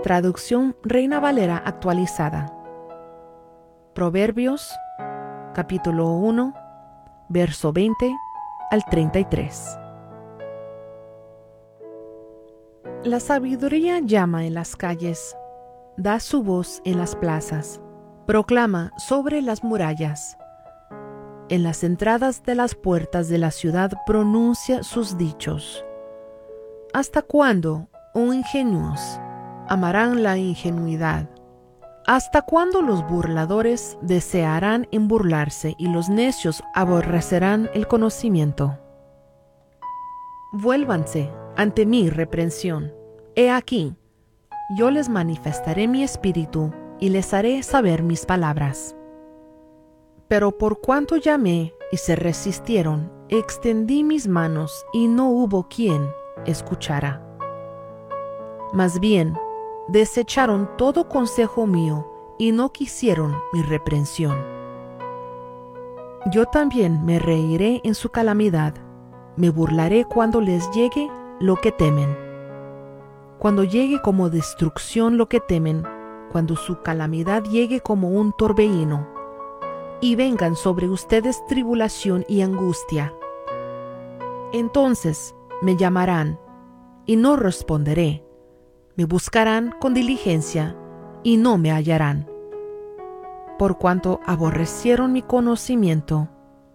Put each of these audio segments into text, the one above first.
Traducción Reina Valera actualizada. Proverbios, capítulo 1, verso 20 al 33. La sabiduría llama en las calles, da su voz en las plazas, proclama sobre las murallas. En las entradas de las puertas de la ciudad pronuncia sus dichos. ¿Hasta cuándo, oh ingenuos, amarán la ingenuidad? ¿Hasta cuándo los burladores desearán en burlarse y los necios aborrecerán el conocimiento? Vuélvanse ante mi reprensión. He aquí, yo les manifestaré mi espíritu y les haré saber mis palabras. Pero por cuanto llamé y se resistieron, extendí mis manos y no hubo quien escuchara. Más bien, desecharon todo consejo mío y no quisieron mi reprensión. Yo también me reiré en su calamidad, me burlaré cuando les llegue lo que temen. Cuando llegue como destrucción lo que temen, cuando su calamidad llegue como un torbellino, y vengan sobre ustedes tribulación y angustia. Entonces me llamarán, y no responderé. Me buscarán con diligencia, y no me hallarán. Por cuanto aborrecieron mi conocimiento,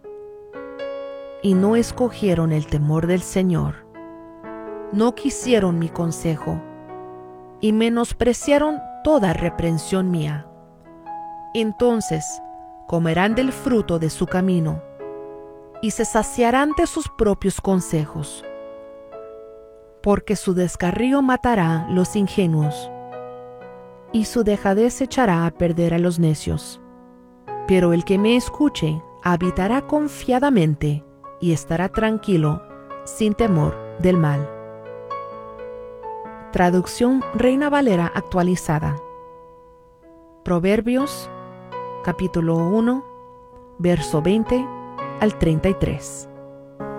y no escogieron el temor del Señor. No quisieron mi consejo, y menospreciaron toda reprensión mía. Entonces comerán del fruto de su camino, y se saciarán de sus propios consejos. Porque su descarrío matará los ingenuos, y su dejadez echará a perder a los necios. Pero el que me escuche habitará confiadamente, y estará tranquilo, sin temor del mal. Traducción Reina Valera actualizada. Proverbios, capítulo 1, verso 20 al 33.